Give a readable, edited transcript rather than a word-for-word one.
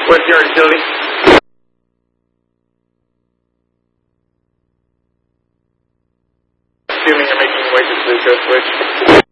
What's your utility? Assuming you're making your way to the Blue Coast Switch.